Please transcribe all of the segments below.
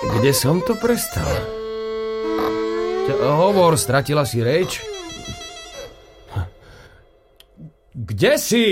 Kde som to prestal? Hovor, stratila si reč? Kde si?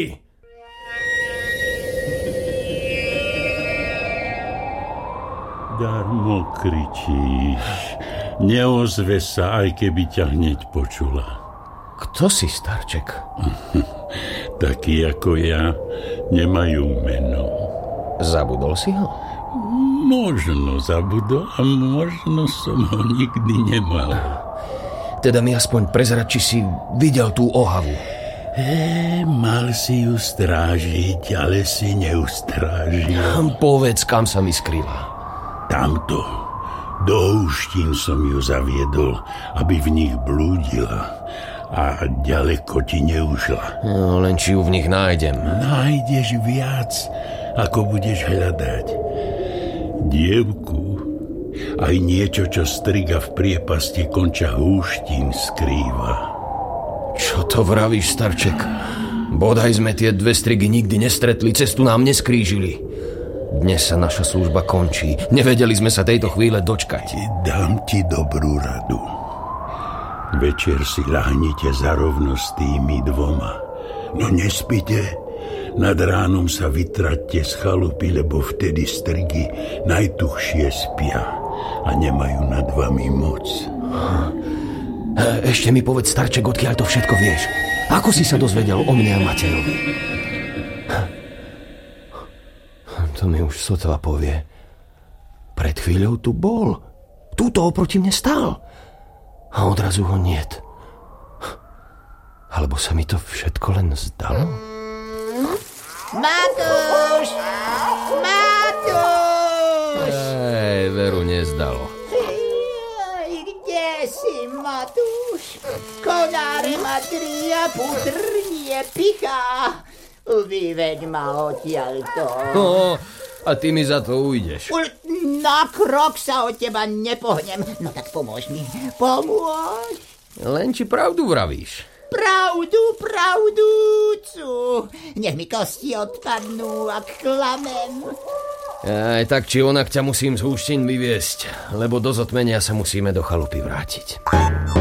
Darmo kričíš. Neozve sa, aj keby ťa hneď počula. Kto si, starček? Takí ako ja nemajú meno. Zabudol si ho? Možno zabudol a možno som ho nikdy nemal. Teda mi aspoň prezrať, či si videl tú ohavu. Mal si ju strážiť, ale si neustrážil. Povedz, kam sa mi skryla. Tamto. Do húštín som ju zaviedol, aby v nich blúdila a ďaleko ti neušla. No, len či ju v nich nájdem. Nájdeš viac, ako budeš hľadať. Dievku, aj niečo, čo striga v priepasti konča húštín, skrýva. Čo to vravíš, starček? Bodaj sme tie dve strigy nikdy nestretli, cestu nám neskrížili. Dnes sa naša služba končí. Nevedeli sme sa tejto chvíle dočkať. Dám ti dobrú radu. Večer si ľahnite zarovno s tými dvoma. No nespite. Nad ránom sa vytraťte z chalupy, lebo vtedy strigy najtuchšie spia a nemajú nad vami moc. Ešte mi povedz, starček, odkiaľ to všetko vieš. Ako si sa dozvedel o mne a Matejovi? To mi už sotva povie. Pred chvíľou tu bol. Túto oproti mne stál. A odrazu ho niet. Alebo sa mi to všetko len zdalo? Matúš! Matúš! Veru nezdalo. Kde si, Matúš? Konáre ma dria, putrnie pichá. Vyveď ma odtiaľto. No, a ty mi za to ujdeš. Na krok sa od teba nepohnem. No tak pomôž mi. Pomôž. Len či pravdu vravíš? Pravdúcu. Nech mi kosti odpadnú, ak klamem. Aj tak či onak ťa musím z húštín vyviesť, lebo do zotmenia sa musíme do chalupy vrátiť.